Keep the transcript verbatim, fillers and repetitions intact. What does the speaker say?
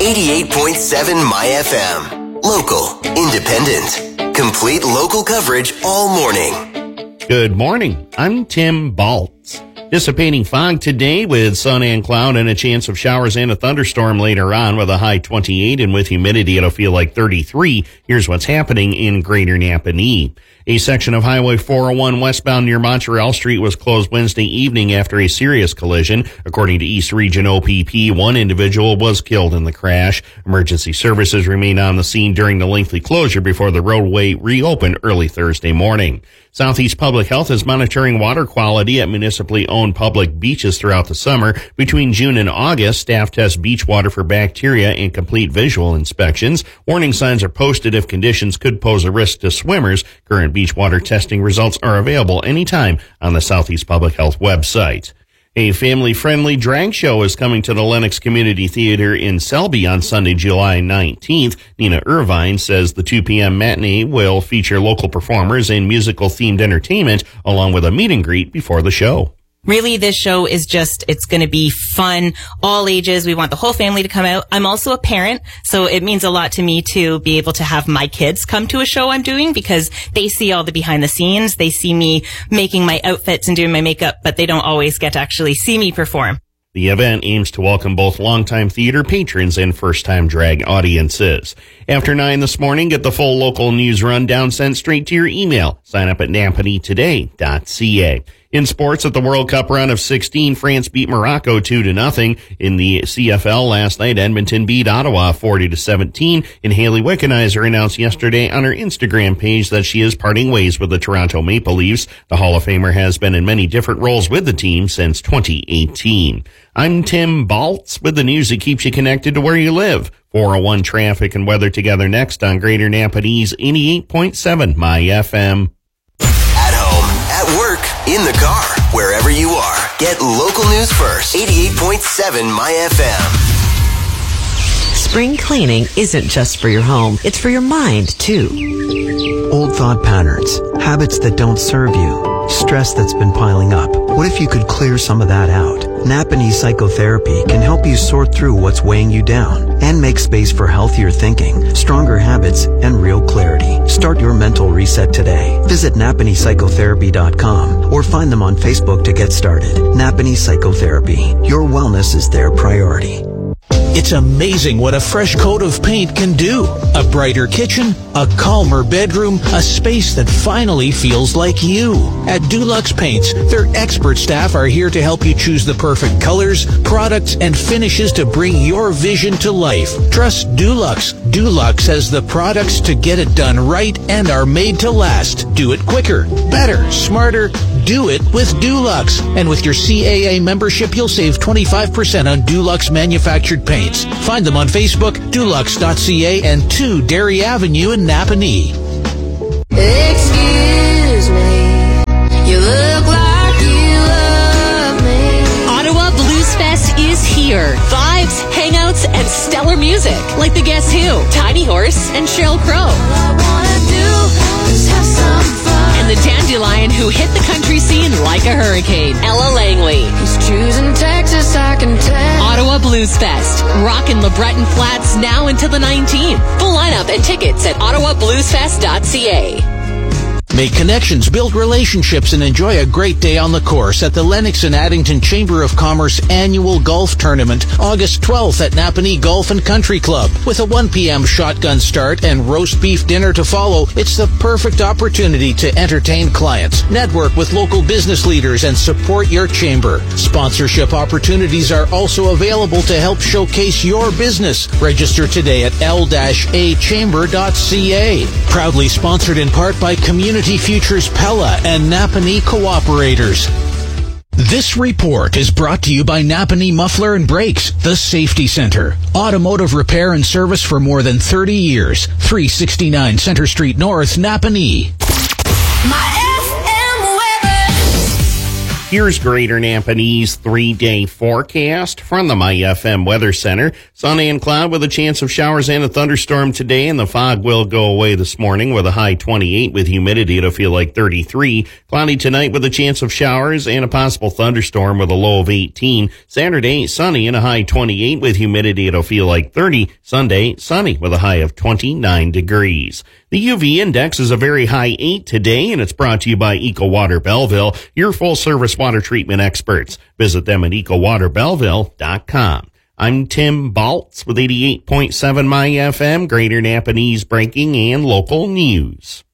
eighty-eight point seven My F M. Local, independent, complete local coverage all morning. Good morning. I'm Tim Baltz. Dissipating fog today with sun and cloud and a chance of showers and a thunderstorm later on with a high twenty-eight, and with humidity it'll feel like thirty-three. Here's what's happening in Greater Napanee. A section of Highway four oh one westbound near Montreal Street was closed Wednesday evening after a serious collision. According to East Region O P P, one individual was killed in the crash. Emergency services remained on the scene during the lengthy closure before the roadway reopened early Thursday morning. Southeast Public Health is monitoring water quality at municipally owned public beaches throughout the summer. Between June and August, staff test beach water for bacteria and complete visual inspections. Warning signs are posted if conditions could pose a risk to swimmers. Current beach water testing results are available anytime on the Southeast Public Health website. A family-friendly drag show is coming to the Lennox Community Theater in Selby on Sunday, July nineteenth. Nina Irvine says the two p.m. matinee will feature local performers and musical-themed entertainment, along with a meet and greet before the show. Really, this show is just, it's going to be fun, all ages. We want the whole family to come out. I'm also a parent, so it means a lot to me to be able to have my kids come to a show I'm doing, because they see all the behind the scenes. They see me making my outfits and doing my makeup, but they don't always get to actually see me perform. The event aims to welcome both longtime theater patrons and first-time drag audiences. After nine this morning, get the full local news rundown sent straight to your email. Sign up at napanee today dot c a. In sports, at the World Cup round of sixteen, France beat Morocco two to nothing. In the C F L last night, Edmonton beat Ottawa forty to seventeen. And Hayley Wickenheiser announced yesterday on her Instagram page that she is parting ways with the Toronto Maple Leafs. The Hall of Famer has been in many different roles with the team since twenty eighteen. I'm Tim Baltz with the news that keeps you connected to where you live. four oh one traffic and weather together next on Greater Napanee's eighty-eight point seven My F M. At home, at work, in the car, wherever you are. Get local news first. eighty-eight point seven My F M. Spring cleaning isn't just for your home, it's for your mind, too. Old thought patterns, habits that don't serve you, stress that's been piling up. What if you could clear some of that out? Napanee Psychotherapy can help you sort through what's weighing you down and make space for healthier thinking, stronger habits, and real clarity. Start your mental reset today. Visit napanee psychotherapy dot com or find them on Facebook to get started. Napanee Psychotherapy. Your wellness is their priority. It's amazing what a fresh coat of paint can do. A brighter kitchen, a calmer bedroom, a space that finally feels like you. At Dulux Paints, their expert staff are here to help you choose the perfect colors, products, and finishes to bring your vision to life. Trust Dulux. Dulux has the products to get it done right and are made to last. Do it quicker, better, smarter. Do it with Dulux. And with your C A A membership, you'll save twenty-five percent on Dulux manufactured paints. Find them on Facebook, dulux dot c a, and two Dairy Avenue in Napanee. Excuse me, you look like you love me. Ottawa Blues Fest is here. Vibes, hangouts, and stellar music like the Guess Who, Tiny Horse, and Sheryl Crow. All I wanna do is have some fun. And the Dandelion who hit the country scene like a hurricane, Ella Langley. He's choosing Texas, I can tell. Ottawa Blues Fest, rockin' LeBreton Flats now until the nineteenth. Full lineup and tickets at ottawa blues fest dot c a. Make connections, build relationships, and enjoy a great day on the course at the Lennox and Addington Chamber of Commerce Annual Golf Tournament, August twelfth at Napanee Golf and Country Club. With a one p.m. shotgun start and roast beef dinner to follow, it's the perfect opportunity to entertain clients, network with local business leaders, and support your chamber. Sponsorship opportunities are also available to help showcase your business. Register today at l a chamber dot c a. Proudly sponsored in part by Community Futures Pella and Napanee Cooperators. This report is brought to you by Napanee Muffler and Brakes, the Safety Center. Automotive repair and service for more than thirty years. three sixty-nine Center Street North, Napanee. My F M weather. Here's Greater Napanese three-day forecast from the My F M Weather Center. Sun and cloud with a chance of showers and a thunderstorm today, and the fog will go away this morning with a high twenty-eight with humidity. It'll feel like thirty-three. Cloudy tonight with a chance of showers and a possible thunderstorm with a low of eighteen. Saturday, sunny and a high twenty-eight with humidity. It'll feel like thirty. Sunday, sunny with a high of twenty-nine degrees. The U V index is a very high eight today, and it's brought to you by Eco Water Belleville, your full-service water treatment experts. Visit them at eco water belleville dot com. I'm Tim Baltz with eighty-eight point seven My F M, Greater Napanese breaking and local news.